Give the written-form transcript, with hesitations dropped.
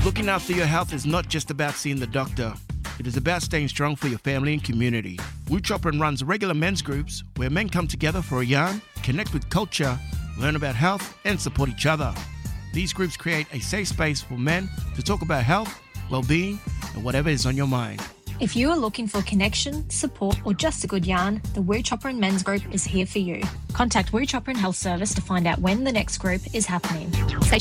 Looking after your health is not just about seeing the doctor. It is about staying strong for your family and community. Wu Chopran runs regular men's groups where men come together for a yarn, connect with culture, learn about health, and support each other. These groups create a safe space for men to talk about health, well-being, and whatever is on your mind. If you are looking for connection, support, or just a good yarn, the Wu Chopran Men's Group is here for you. Contact Wu Chopran Health Service to find out when the next group is happening.